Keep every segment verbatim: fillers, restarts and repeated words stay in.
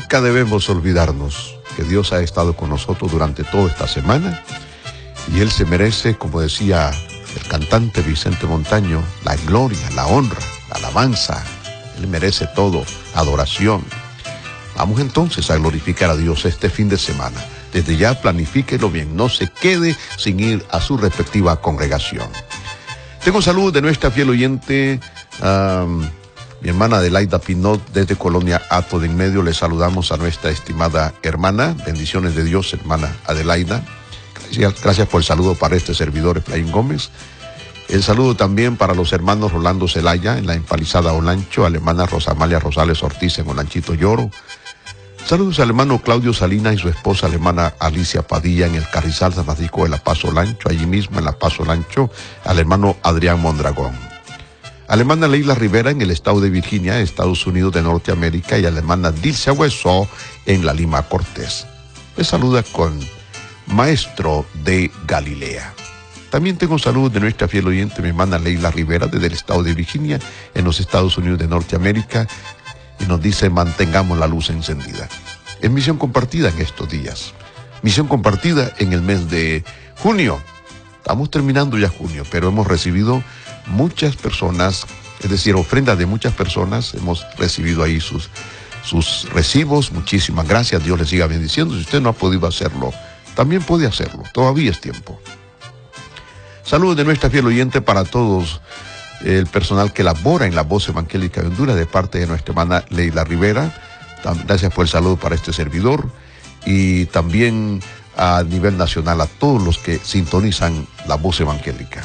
Nunca debemos olvidarnos que Dios ha estado con nosotros durante toda esta semana y Él se merece, como decía el cantante Vicente Montaño, la gloria, la honra, la alabanza. Él merece todo, adoración. Vamos entonces a glorificar a Dios este fin de semana. Desde ya planifíquelo bien, no se quede sin ir a su respectiva congregación. Tengo salud de nuestra fiel oyente, um, mi hermana Adelaida Pinot, desde Colonia Hato de en Medio. Le saludamos a nuestra estimada hermana. Bendiciones de Dios, hermana Adelaida. Gracias, gracias por el saludo para este servidor, Efraín Gómez. El saludo también para los hermanos Rolando Zelaya en la empalizada Olancho, a la hermana Rosamalia Rosales Ortiz en Olanchito Lloro. Saludos al hermano Claudio Salinas y su esposa, la hermana Alicia Padilla, en el Carrizal San Francisco de La Paz Olancho, allí mismo en La Paz Olancho, al hermano Adrián Mondragón. A la hermana Leila Rivera en el estado de Virginia, Estados Unidos de Norteamérica, y a la hermana Dilcia Hueso en la Lima Cortés. Les saluda con Maestro de Galilea. También tengo salud de nuestra fiel oyente, mi hermana Leila Rivera, desde el estado de Virginia, en los Estados Unidos de Norteamérica, y nos dice: mantengamos la luz encendida. Es misión compartida en estos días. Misión compartida en el mes de junio. Estamos terminando ya junio, pero hemos recibido muchas personas, es decir, ofrendas de muchas personas. Hemos recibido ahí sus, sus recibos. Muchísimas gracias. Dios les siga bendiciendo. Si usted no ha podido hacerlo, también puede hacerlo. Todavía es tiempo. Saludos de nuestra fiel oyente para todos el personal que labora en la Voz Evangélica de Honduras, de parte de nuestra hermana Leila Rivera. Gracias por el saludo para este servidor, y también a nivel nacional a todos los que sintonizan la Voz Evangélica.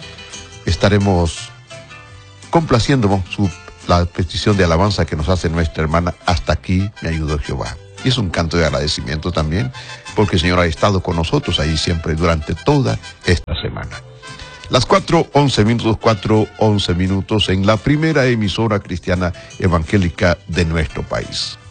Estaremos complaciendo su, la petición de alabanza que nos hace nuestra hermana Hasta aquí me ayudó Jehová. Y es un canto de agradecimiento también, porque el Señor ha estado con nosotros ahí siempre durante toda esta semana. Las cuatro once minutos, cuatro once minutos en la primera emisora cristiana evangélica de nuestro país.